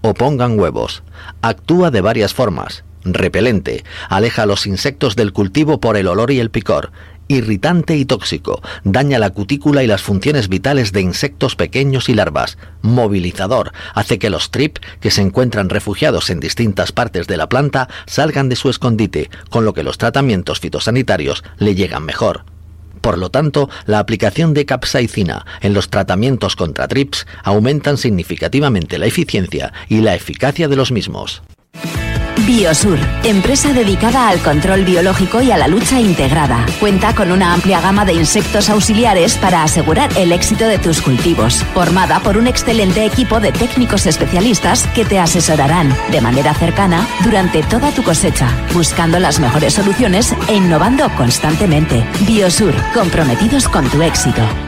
o pongan huevos. Actúa de varias formas. Repelente, aleja a los insectos del cultivo por el olor y el picor. Irritante y tóxico, daña la cutícula y las funciones vitales de insectos pequeños y larvas. Movilizador, hace que los trip, que se encuentran refugiados en distintas partes de la planta, salgan de su escondite, con lo que los tratamientos fitosanitarios le llegan mejor. Por lo tanto, la aplicación de capsaicina en los tratamientos contra trips aumentan significativamente la eficiencia y la eficacia de los mismos. Biosur, empresa dedicada al control biológico y a la lucha integrada. Cuenta con una amplia gama de insectos auxiliares para asegurar el éxito de tus cultivos. Formada por un excelente equipo de técnicos especialistas que te asesorarán de manera cercana durante toda tu cosecha, buscando las mejores soluciones e innovando constantemente. Biosur, comprometidos con tu éxito.